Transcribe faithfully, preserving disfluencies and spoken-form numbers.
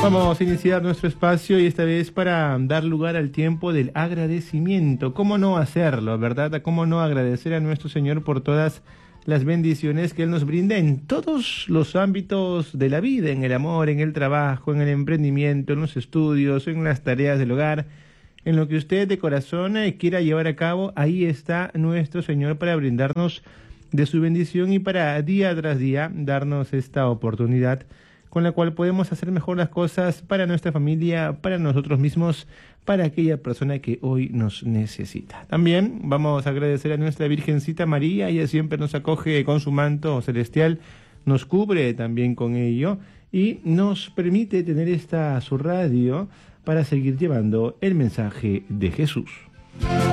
Vamos a iniciar nuestro espacio y esta vez para dar lugar al tiempo del agradecimiento. ¿Cómo no hacerlo, verdad? ¿Cómo no agradecer a nuestro Señor por todas las bendiciones que Él nos brinda en todos los ámbitos de la vida, en el amor, en el trabajo, en el emprendimiento, en los estudios, en las tareas del hogar, en lo que usted de corazón eh, quiera llevar a cabo? Ahí está nuestro Señor para brindarnos de su bendición y para día tras día darnos esta oportunidad con la cual podemos hacer mejor las cosas para nuestra familia, para nosotros mismos, para aquella persona que hoy nos necesita. También vamos a agradecer a nuestra Virgencita María. Ella siempre nos acoge con su manto celestial, nos cubre también con ello y nos permite tener esta su radio para seguir llevando el mensaje de Jesús.